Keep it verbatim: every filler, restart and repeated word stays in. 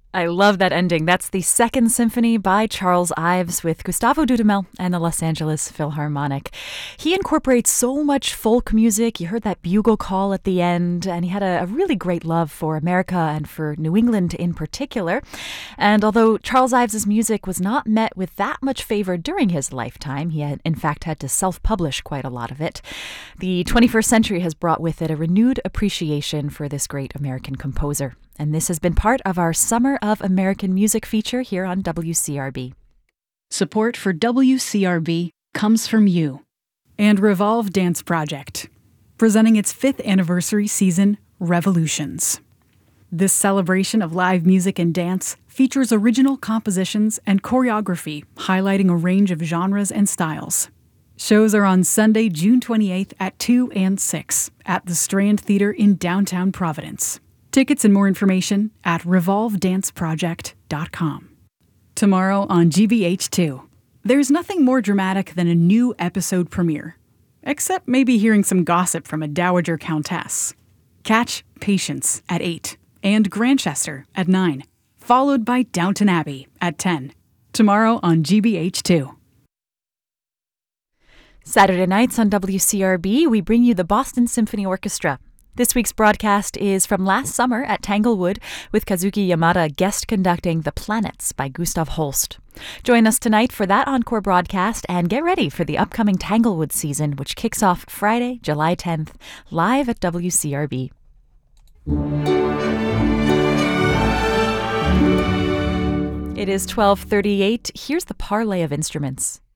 I love that ending. That's the Second Symphony by Charles Ives with Gustavo Dudamel and the Los Angeles Philharmonic. He incorporates so much folk music. You heard that bugle call at the end, and he had a, a really great love for America and for New England in particular. And although Charles Ives' music was not met with that much favor during his lifetime, he had in fact had to self-publish quite a lot of it. The twenty-first century has brought with it a renewed appreciation for this great American composer. And this has been part of our Summer of American Music feature here on W C R B. Support for W C R B comes from you and Revolve Dance Project, presenting its fifth anniversary season, Revolutions. This celebration of live music and dance features original compositions and choreography highlighting a range of genres and styles. Shows are on Sunday, June twenty-eighth at two and six at the Strand Theater in downtown Providence. Tickets and more information at revolve dance project dot com. Tomorrow on G B H two, there's nothing more dramatic than a new episode premiere, except maybe hearing some gossip from a dowager countess. Catch Patience at eight and Grantchester at nine, followed by Downton Abbey at ten. Tomorrow on G B H two. Saturday nights on W C R B, we bring you the Boston Symphony Orchestra. This week's broadcast is from last summer at Tanglewood, with Kazuki Yamada guest conducting The Planets by Gustav Holst. Join us tonight for that encore broadcast and get ready for the upcoming Tanglewood season, which kicks off Friday, July tenth, live at W C R B. It is twelve thirty-eight. Here's the parlay of instruments.